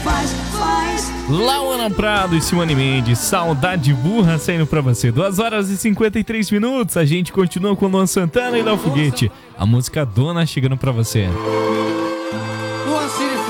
Laura Prado e Simone Mendes, Saudade Burra saindo pra você. 2 horas e 53 minutos. A gente continua com Luan Santana e Léo Foguete. A música Dona chegando pra você.